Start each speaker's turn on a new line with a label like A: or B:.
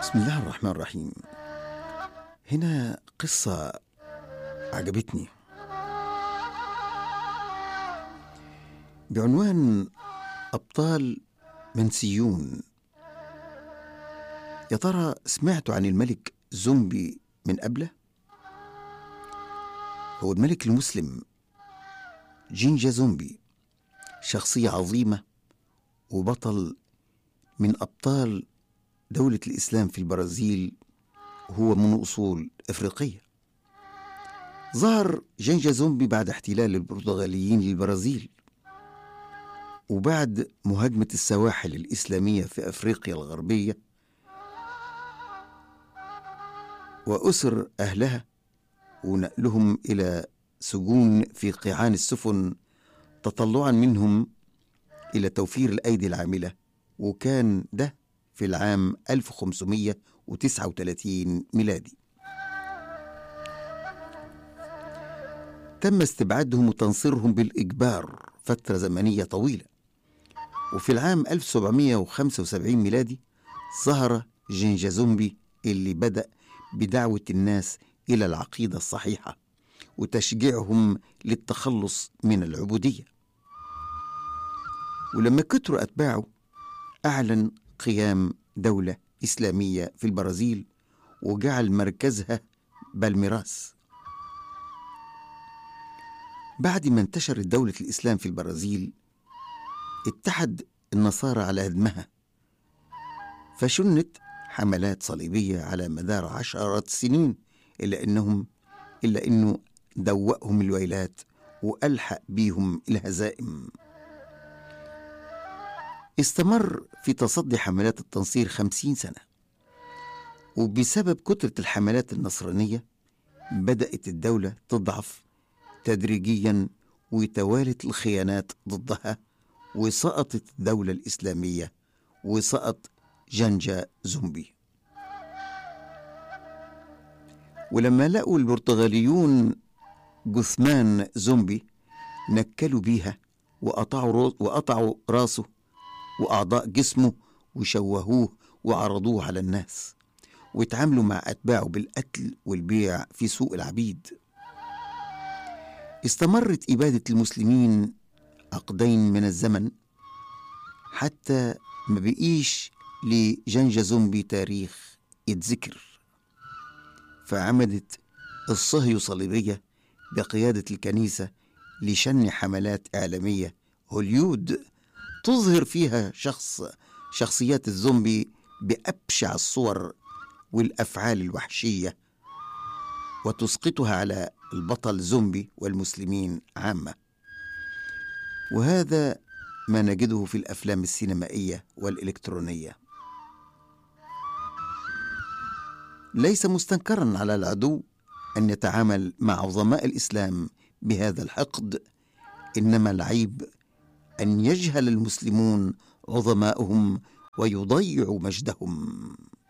A: بسم الله الرحمن الرحيم. هنا قصة عجبتني بعنوان أبطال منسيون. يا ترى سمعتوا عن الملك زومبي من قبله؟ هو الملك المسلم جينجا زومبي، شخصية عظيمة وبطل من أبطال دولة الإسلام في البرازيل، وهو من أصول أفريقية. ظهر جينجا زومبي بعد احتلال البرتغاليين للبرازيل، وبعد مهاجمة السواحل الإسلامية في أفريقيا الغربية وأسر أهلها ونقلهم إلى سجون في قيعان السفن تطلعا منهم إلى توفير الأيدي العاملة، وكان ده في العام 1539 ميلادي. تم استبعادهم وتنصيرهم بالإجبار فترة زمنية طويلة، وفي العام 1775 ميلادي ظهر جينجا زومبي اللي بدأ بدعوة الناس إلى العقيدة الصحيحة وتشجيعهم للتخلص من العبودية. ولما كتروا أتباعه أعلن قيام دولة إسلامية في البرازيل وجعل مركزها بالميراس. بعد ما انتشرت دولة الإسلام في البرازيل اتحد النصارى على هدمها، فشنت حملات صليبية على مدار عشرات السنين، إلا إنه دوأهم الويلات وألحق بيهم الهزائم. استمر في تصدي حملات التنصير 50 سنة، وبسبب كثرة الحملات النصرانية بدأت الدولة تضعف تدريجيا، وتوالت الخيانات ضدها، وسقطت الدولة الإسلامية وسقط جينجا زومبي. ولما لقوا البرتغاليون جثمان زومبي نكلوا بيها وقطعوا راسه وأعضاء جسمه وشوهوه وعرضوه على الناس، واتعاملوا مع أتباعه بالقتل والبيع في سوق العبيد. استمرت إبادة المسلمين عقدين من الزمن حتى ما بقيش لجينجا زومبي تاريخ يتذكر، فعمدت الصهيو صليبية بقيادة الكنيسة لشن حملات إعلامية هوليود تظهر فيها شخصيات الزومبي بأبشع الصور والأفعال الوحشية، وتسقطها على البطل زومبي والمسلمين عامة. وهذا ما نجده في الأفلام السينمائية والإلكترونية. ليس مستنكرا على العدو أن يتعامل مع عظماء الإسلام بهذا الحقد، إنما العيب أن يجهل المسلمون عظماءهم ويضيعوا مجدهم.